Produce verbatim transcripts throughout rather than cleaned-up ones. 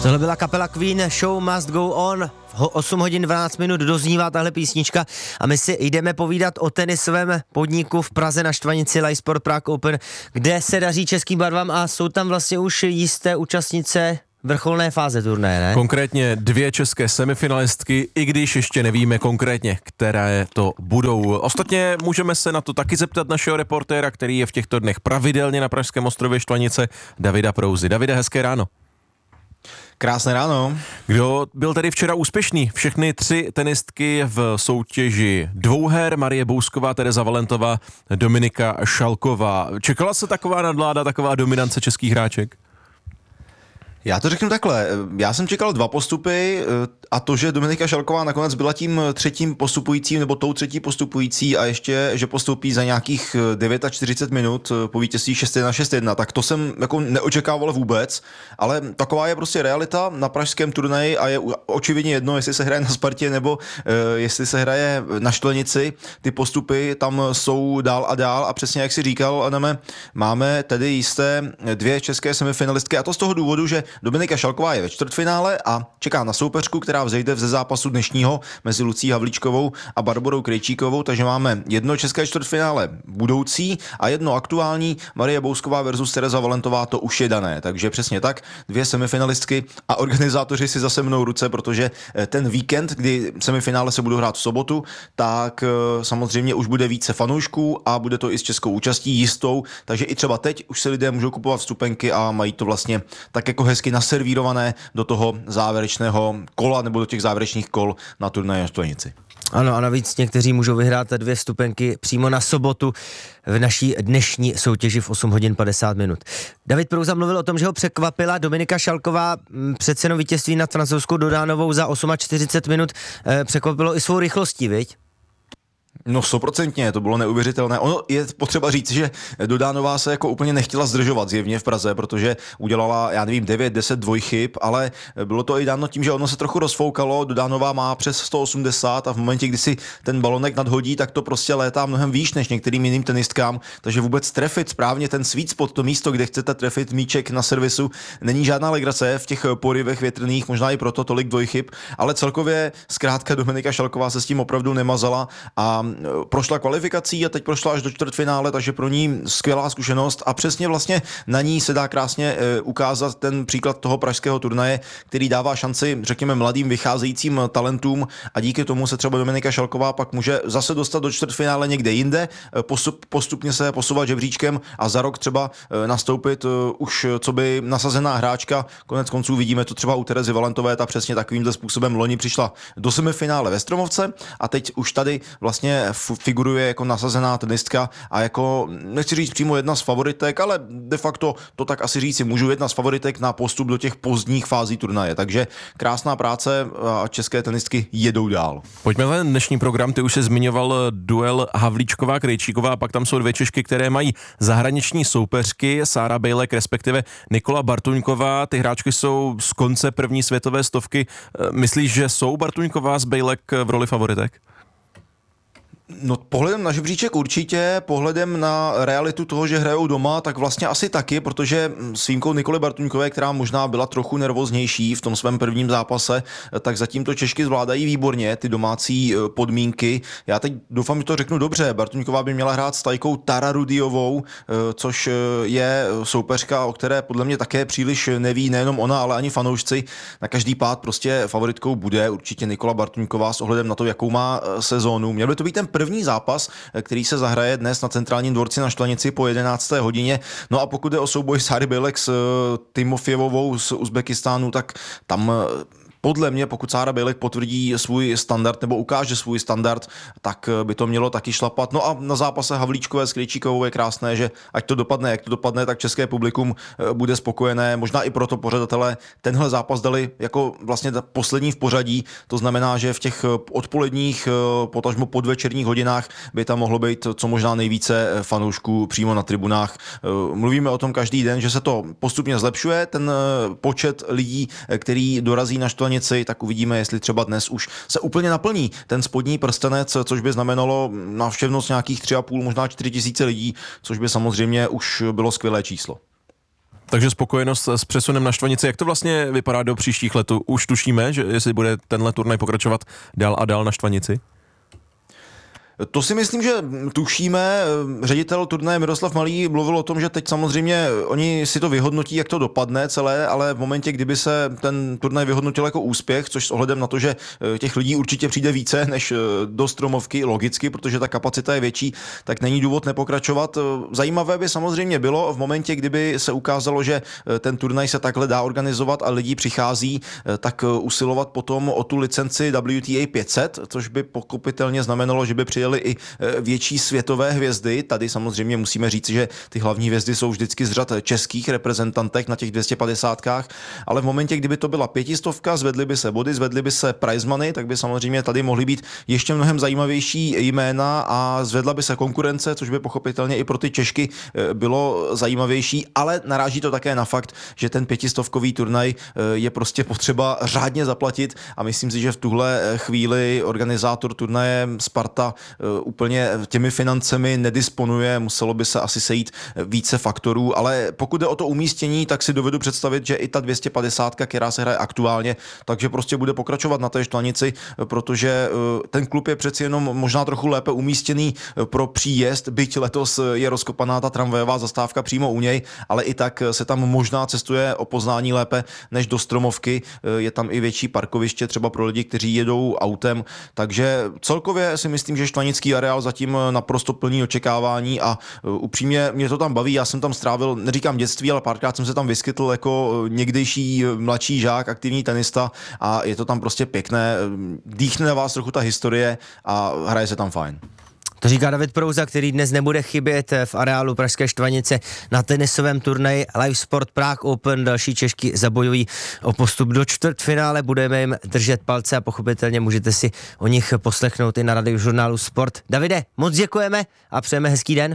Tohle byla kapela Queen, Show Must Go On, osm hodin dvanáct minut doznívá tahle písnička a my si jdeme povídat o tenisovém podniku v Praze na štvanici Lysport Prague Open, kde se daří českým barvám a jsou tam vlastně už jisté účastnice vrcholné fáze turnaje, ne? Konkrétně dvě české semifinalistky, i když ještě nevíme konkrétně, které to budou. Ostatně můžeme se na to taky zeptat našeho reportéra, který je v těchto dnech pravidelně na Pražském ostrově Štvanice, Davida Prouzy. Davide, hezké ráno. Krásné ráno. Kdo byl tedy včera úspěšný? Všechny tři tenistky v soutěži dvouher, Marie Bousková, Tereza Valentová, Dominika Šalková. Čekala se taková nadvláda, taková dominance českých hráček? Já to řeknu takhle, já jsem čekal dva postupy a to, že Dominika Šalková nakonec byla tím třetím postupujícím nebo tou třetí postupující a ještě, že postoupí za nějakých čtyřicet devět minut po vítězství šest jedna šest jedna, tak to jsem jako neočekával vůbec, ale taková je prostě realita na pražském turnaji a je očividně jedno, jestli se hraje na Spartě nebo uh, jestli se hraje na Štvanici, ty postupy tam jsou dál a dál a přesně jak si říkal, Adame, máme tedy jisté dvě české semifinalistky a to z toho důvodu, že Dominika Šalková je ve čtvrtfinále a čeká na soupeřku, která vzejde ze zápasu dnešního mezi Lucí Havlíčkovou a Barborou Krejčíkovou, takže máme jedno české čtvrtfinále budoucí a jedno aktuální, Marie Bousková versus Tereza Valentová, to už je dané, takže přesně tak, dvě semifinalistky a organizátoři si zase mnou ruce, protože ten víkend, kdy semifinále se budou hrát v sobotu, tak samozřejmě už bude více fanoušků a bude to i s českou účastí jistou, takže i třeba teď už se lidé můžou kupovat vstupenky a mají to vlastně tak jako hezky naservírované do toho závěrečného kola nebo do těch závěrečných kol na turnaji na Štvanici. Ano, a navíc někteří můžou vyhrát dvě vstupenky přímo na sobotu v naší dnešní soutěži v osm hodin padesát minut. David Prouza mluvil o tom, že ho překvapila Dominika Šalková, přece jenom vítězství nad francouzskou Dodánovou za čtyřicet osm minut, překvapilo i svou rychlostí, viď? No stoprocentně, to bylo neuvěřitelné. Ono je potřeba říct, že Dodánová se jako úplně nechtěla zdržovat zjevně v Praze, protože udělala, já nevím, devět deset dvojchyb, ale bylo to i dáno tím, že ono se trochu rozfoukalo. Dodánová má přes sto osmdesát a v momentě, kdy si ten balonek nadhodí, tak to prostě létá mnohem výš než některým jiným tenistkám, takže vůbec trefit správně ten sweet spot, to místo, kde chcete trefit míček na servisu, není žádná legrace v těch porivech větrných, možná i proto tolik dvojchyb, ale celkově zkrátka Dominika Šalková se s tím opravdu nemazala a prošla kvalifikací a teď prošla až do čtvrtfinále, takže pro ní skvělá zkušenost a přesně vlastně na ní se dá krásně ukázat ten příklad toho pražského turnaje, který dává šanci, řekněme, mladým vycházejícím talentům a díky tomu se třeba Dominika Šalková pak může zase dostat do čtvrtfinále někde jinde, postup, postupně se posouvat žebříčkem a za rok třeba nastoupit už co by nasazená hráčka. Konec konců vidíme to třeba u Terezy Valentové, ta přesně takovýmhle způsobem loni přišla do semifinále ve Stromovce a teď už tady vlastně figuruje jako nasazená tenistka a jako, nechci říct přímo jedna z favoritek, ale de facto to tak asi říci můžu, jedna z favoritek na postup do těch pozdních fází turnaje. Takže krásná práce a české tenistky jedou dál. Pojďme na dnešní program, ty už se zmiňoval duel Havlíčková Krejčíková, pak tam jsou dvě Češky, které mají zahraniční soupeřky, Sára Bejlek, respektive Nikola Bartuňková. Ty hráčky jsou z konce první světové stovky. Myslíš, že jsou Bartuňková s Bejlek v roli favoritek? No pohledem na žebříček určitě, pohledem na realitu toho, že hrajou doma, tak vlastně asi taky, protože s výjimkou Nikoly Bartuňkové, která možná byla trochu nervóznější v tom svém prvním zápase, tak zatím to Češky zvládají výborně, ty domácí podmínky. Já teď doufám, že to řeknu dobře. Bartuňková by měla hrát s Tajkou Tararudiovou, což je soupeřka, o které podle mě také příliš neví nejenom ona, ale ani fanoušci. Na každý pád prostě favoritkou bude určitě Nikola Bartuňková s ohledem na to, jakou má sezónu. Měl by to být ten první zápas, který se zahraje dnes na centrálním dvorci na Štvanici po jedenácté hodině. No a pokud jde o souboj Sáry Bejlek s Timofjevovou z Uzbekistánu, tak tam podle mě, pokud Sára Bejlek potvrdí svůj standard nebo ukáže svůj standard, tak by to mělo taky šlapat. No a na zápase Havlíčkové s Krejčíkovou je krásné, že ať to dopadne, jak to dopadne, tak české publikum bude spokojené. Možná i proto pořadatelé tenhle zápas dali jako vlastně poslední v pořadí. To znamená, že v těch odpoledních, potažmo podvečerních hodinách by tam mohlo být co možná nejvíce fanoušků přímo na tribunách. Mluvíme o tom každý den, že se to postupně zlepšuje, ten počet lidí, který dorazí na Štvanici, tak uvidíme, jestli třeba dnes už se úplně naplní ten spodní prstenec, což by znamenalo návštěvnost nějakých tři a půl, možná čtyři tisíce lidí, což by samozřejmě už bylo skvělé číslo. Takže spokojenost s přesunem na Štvanici. Jak to vlastně vypadá do příštích let? Už tušíme, že jestli bude tenhle turnaj pokračovat dál a dál na Štvanici? To si myslím, že tušíme. Ředitel turnaje Miroslav Malý mluvil o tom, že teď samozřejmě oni si to vyhodnotí, jak to dopadne celé, ale v momentě, kdyby se ten turnaj vyhodnotil jako úspěch, což s ohledem na to, že těch lidí určitě přijde více než do Stromovky, logicky, protože ta kapacita je větší, tak není důvod nepokračovat. Zajímavé by samozřejmě bylo v momentě, kdyby se ukázalo, že ten turnaj se takhle dá organizovat a lidi přichází, tak usilovat potom o tu licenci W T A pět set, což by pochopitelně znamenalo, že by přijeli i větší světové hvězdy. Tady samozřejmě musíme říct, že ty hlavní hvězdy jsou vždycky z řad českých reprezentantek na těch dvě stě padesátkách, ale v momentě, kdyby to byla pětistovka, zvedly by se body, zvedly by se prize money, tak by samozřejmě tady mohly být ještě mnohem zajímavější jména a zvedla by se konkurence, což by pochopitelně i pro ty Češky bylo zajímavější, ale naráží to také na fakt, že ten pětistovkový turnaj je prostě potřeba řádně zaplatit a myslím si, že v tuhle chvíli organizátor turnaje Sparta úplně těmi financemi nedisponuje, muselo by se asi sejít více faktorů, ale pokud jde o to umístění, tak si dovedu představit, že i ta dvě stě padesát, která se hraje aktuálně, takže prostě bude pokračovat na té Štvanici, protože ten klub je přeci jenom možná trochu lépe umístěný pro příjezd, byť letos je rozkopaná ta tramvajová zastávka přímo u něj, ale i tak se tam možná cestuje o poznání lépe než do Stromovky, je tam i větší parkoviště třeba pro lidi, kteří jedou autem, takže celkově si myslím, že štvanický areál zatím naprosto plný očekávání a upřímně mě to tam baví, já jsem tam strávil, neříkám dětství, ale párkrát jsem se tam vyskytl jako někdejší mladší žák, aktivní tenista a je to tam prostě pěkné, dýchne na vás trochu ta historie a hraje se tam fajn. To říká David Prouza, který dnes nebude chybět v areálu Pražské Štvanice na tenisovém turnaji Live Sport Prague Open. Další Češky zabojují o postup do čtvrtfinále, budeme jim držet palce a pochopitelně můžete si o nich poslechnout i na radiožurnálu Sport. Davide, moc děkujeme a přejeme hezký den.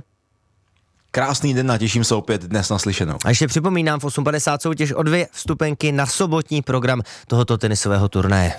Krásný den a těším se opět dnes naslyšenou. A ještě připomínám, v osm padesát soutěž o dvě vstupenky na sobotní program tohoto tenisového turnaje.